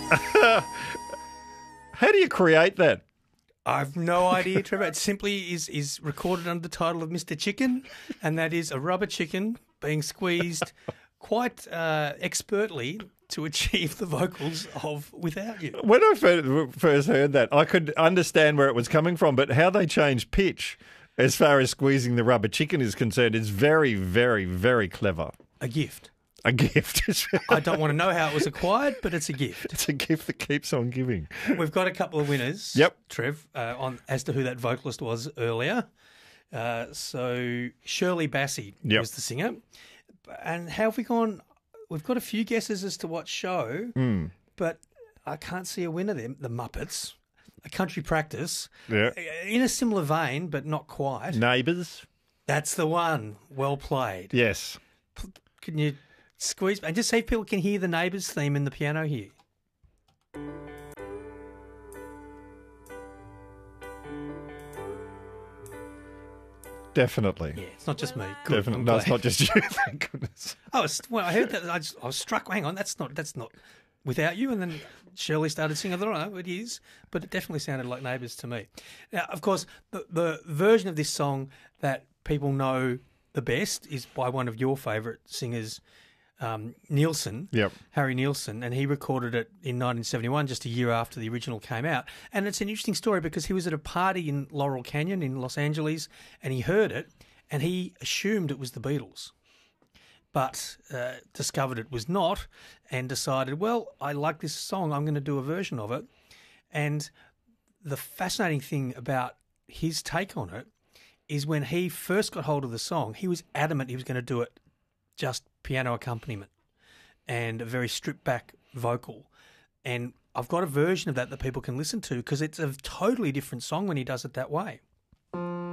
How do you create that? I've no idea, Trevor. It simply is recorded under the title of Mr. Chicken, and that is a rubber chicken being squeezed quite expertly to achieve the vocals of Without You. When I first heard that, I could understand where it was coming from, but how they changed pitch as far as squeezing the rubber chicken is concerned is very, very, very clever. A gift. A gift. I don't want to know how it was acquired, but it's a gift. It's a gift that keeps on giving. We've got a couple of winners. Yep. Trev, on as to who that vocalist was earlier. So Shirley Bassey was the singer. And how have we gone? We've got a few guesses as to what show, but I can't see a winner there. The Muppets, A Country Practice. Yeah. In a similar vein, but not quite. Neighbours. That's the one. Well played. Yes. Can you squeeze and just see if people can hear the Neighbours theme in the piano here? Definitely. Yeah, it's not just me. Good, Definitely. No, it's not just you. Thank goodness. I heard that. I was struck. Hang on, that's not Without You. And then Shirley started singing. I don't know, it is, but it definitely sounded like Neighbours to me. Now, of course, the version of this song that people know the best is by one of your favourite singers, Nielsen, Harry Nielsen, and he recorded it in 1971, just a year after the original came out. And it's an interesting story because he was at a party in Laurel Canyon in Los Angeles and he heard it and he assumed it was the Beatles, but discovered it was not and decided, well, I like this song, I'm going to do a version of it. And the fascinating thing about his take on it is when he first got hold of the song, he was adamant he was going to do it just piano accompaniment and a very stripped back vocal. And I've got a version of that people can listen to because it's a totally different song when he does it that way.